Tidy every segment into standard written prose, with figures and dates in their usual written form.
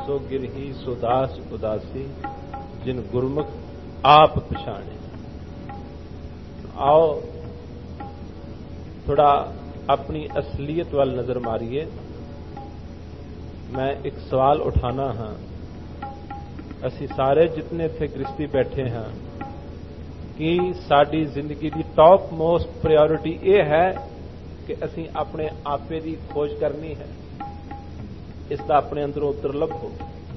सो गिरही सो दास उदासी जिन गुरमुख आप पछाणे। आओ थोड़ा अपनी असलियत वाल नजर मारिए। मैं एक सवाल उठाना हाँ, असी सारे जितने इत्थे गृहस्थी बैठे हाँ कि साडी जिंदगी की टॉप मोस्ट प्रायोरिटी ये है कि असी अपने आपे की खोज करनी है, इसका अपने अंदरों उत्तर लभो,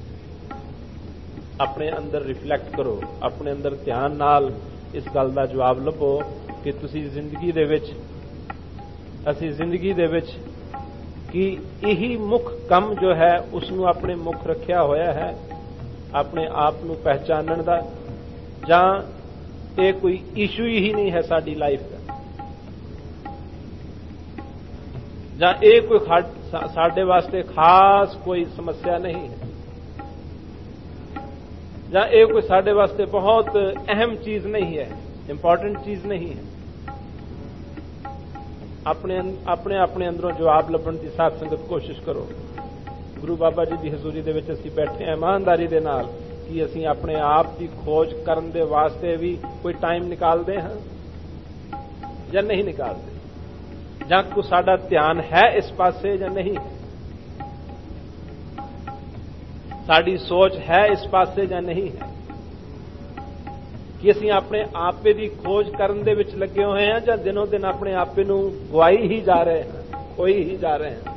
अपने अंदर रिफ्लैक्ट करो, अपने अंदर ध्यान नाल इस गल का जवाब लभो कि तुसी जिंदगी दे विच असी जिंदगी दे विच कि यही मुख कम जो है उसनू अपने मुख रखिया होया है अपने आप नू पहचानण दा, जां ये कोई इशू ही नहीं है साडी लाइफ का, जां ये कोई साडे वास्ते खास कोई समस्या नहीं है, जां ये कोई साडे वास्ते बहुत अहम चीज नहीं है, इंपॉर्टेंट चीज नहीं है। अपने अपने अंदरों जवाब लभण की साथ संगत कोशिश करो। गुरु बाबा जी की हजूरी दे विच असीं बैठे हैं ईमानदारी दे नाल कि असीं अपने आप की खोज करन दे वास्ते भी कोई टाइम निकालते हैं या नहीं निकालते, जां कोई साडा ध्यान है इस पासे या नहीं है, साडी सोच है इस पासे या नहीं है, कि असीं अपने आपे की खोज करन दे विच लगे हुए हैं या दिनों दिन अपने आपे नूं गवाई ही जा रहे हैं, खोई ही जा रहे हैं।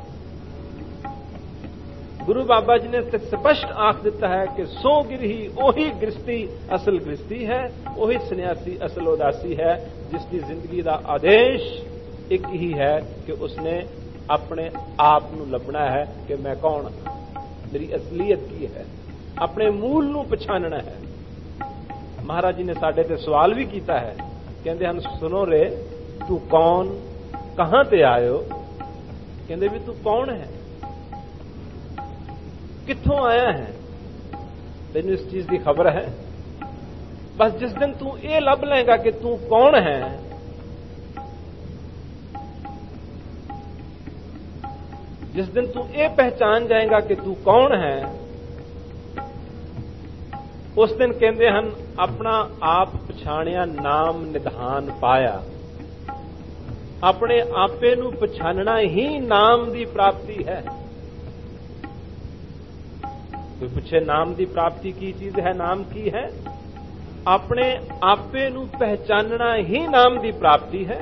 गुरु बाबा जी ने स्पष्ट आख दिता है कि सो गिरही ओही गृहस्थी असल गृहस्थी है, ओही सन्यासी असल उदासी है, जिसकी जिंदगी का आदेश एक ही है कि उसने अपने आप नूं लभना है कि मैं कौन हां, मेरी असलियत की है, अपने मूल नूं पछानना है। महाराज जी ने साडे ते सवाल भी किया है, कहते हैं सुनो रे तू कौन, कहां ते आयो, कहते भी तू कौन है, कित्थों आया है, तेन इस चीज की खबर है। बस जिस दिन तू ये लभ लेगा कि तू कौन है, जिस दिन तू ये पहचान जाएगा कि तू कौन है, उस दिन कहते हैं अपना आप पछाणिया नाम निधान पाया। अपने आपे नू पछानना ही नाम की प्राप्ति है। कोई पूछे नाम की प्राप्ति की चीज है, नाम की है, अपने आपे नू पहचानना ही नाम की प्राप्ति है।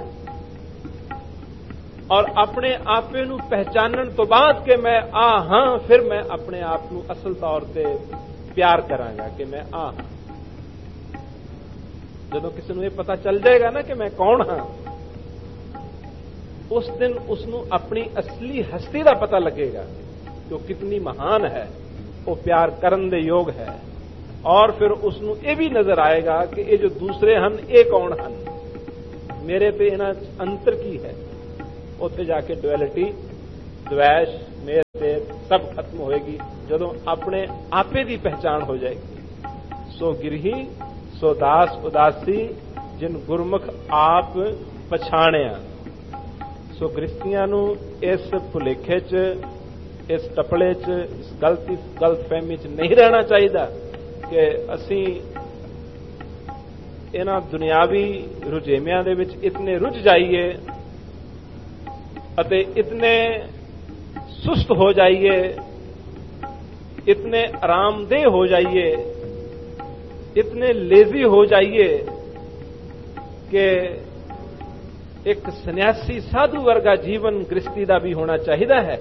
और अपने आपे नू पहचानन तो बाद के मैं आ हां, फिर मैं अपने आप नू असल तौर पे प्यार करांगा कि मैं आ। जदों किसी नूं ये पता चल जाएगा ना कि मैं कौन हां, उस दिन उसनूं अपनी असली हस्ती का पता लगेगा कि वो कितनी महान है, वो प्यार करन दे योग है। और फिर उसनूं ये भी नजर आएगा कि ये जो दूसरे हन ये कौन हन, मेरे ते इन्हां अंतर की है। उत्थे जाके डुअलिटी, द्वैश, मेरे ते सब खत्म होएगी जदों अपने आपे की पहचान हो जाएगी। सो गिरही सो दास उदासी जिन गुरमुख आप पछाणिया। सो गृहस्थियां नूं इस भुलेखे च, इस टपले च, इस गलतफहमी च नहीं रहना चाहिए कि असीं इन्हां दुनियावी रुझेवियां दे विच इतने रुझ जाइए अते इतने सुस्त हो जाइए, इतने आरामदेह हो जाइए, इतने लेजी हो जाइए कि एक सन्यासी साधु वर्गा जीवन गृहस्थी का भी होना चाहिए है,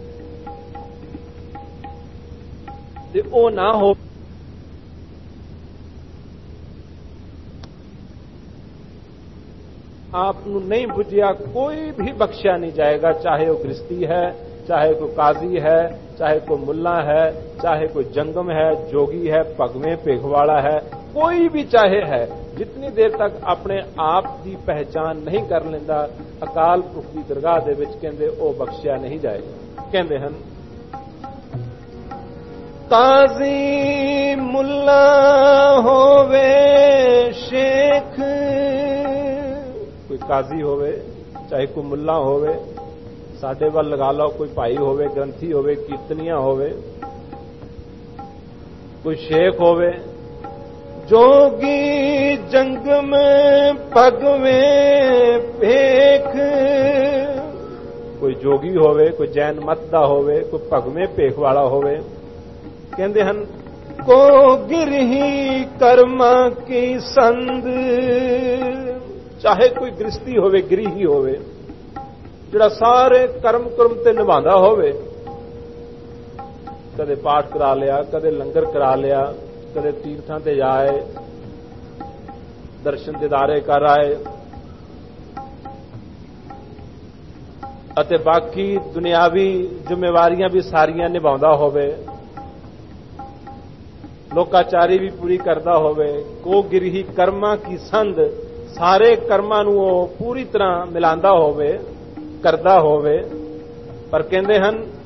ते ओ ना हो। आप नहीं बुझिया कोई भी बख्शिया नहीं जाएगा, चाहे वो गृहस्थी है, चाहे कोई काजी है, चाहे कोई मुल्ला है, चाहे कोई जंगम है, जोगी है, पगवे पेघवाड़ा है, कोई भी चाहे है। जितनी देर तक अपने आप की पहचान नहीं कर लेंदा, अकाल पुरख की दरगाह दे विच कहंदे ओ बख्शिया नहीं जाएगा। कहंदे हन काजी मुल्ला होवे शेख, कोई काजी होवे चाहे कोई मुल्ला होवे, साडे वल लगा लो कोई भाई होवे, ग्रंथी होवे, कीर्तनिया होवे, ਕੋਈ ਸ਼ੇਖ ਹੋਵੇ, ਜੋਗੀ ਜੰਗ ਮੈਂ ਭਗਵੇਂ ਭੇਖ, ਕੋਈ ਜੋਗੀ ਹੋਵੇ, ਕੋਈ ਜੈਨ ਮਤ ਦਾ ਹੋਵੇ, ਕੋਈ ਭਗਵੇਂ ਭੇਖ ਵਾਲਾ ਹੋਵੇ। ਕਹਿੰਦੇ ਹਨ ਕੋ ਗਿਰਹੀ ਕਰਮਾਂ ਕੀ ਸੰਦ, ਚਾਹੇ ਕੋਈ ਗ੍ਰਸਤੀ ਹੋਵੇ, ਗ੍ਰੀਹੀ ਹੋਵੇ, ਜਿਹੜਾ ਸਾਰੇ ਕਰਮ ਤੇ ਨਿਭਾਉਂਦਾ ਹੋਵੇ, ਕਦੇ ਪਾਠ ਕਰਾ ਲਿਆ, ਕਦੇ ਲੰਗਰ ਕਰਾ ਲਿਆ, ਕਦੇ ਤੀਰਥਾਂ ਤੇ ਜਾਏ, ਦਰਸ਼ਨ ਦਿਦਾਰੇ ਕਰ ਆਏ, ਅਤੇ ਬਾਕੀ ਦੁਨਿਆਵੀ ਜ਼ਿੰਮੇਵਾਰੀਆਂ ਵੀ ਸਾਰੀਆਂ ਨਿਭਾਉਂਦਾ ਹੋਵੇ, ਲੋਕਾਚਾਰੀ ਵੀ ਪੂਰੀ ਕਰਦਾ ਹੋਵੇ। ਕੋ ਗਿਰਹੀ ਕਰਮਾਂ ਕੀ ਸੰਧ, ਸਾਰੇ ਕਰਮਾਂ ਨੂੰ ਉਹ ਪੂਰੀ ਤਰ੍ਹਾਂ ਮਿਲਾਉਂਦਾ ਹੋਵੇ, ਕਰਦਾ ਹੋਵੇ। ਪਰ ਕਹਿੰਦੇ ਹਨ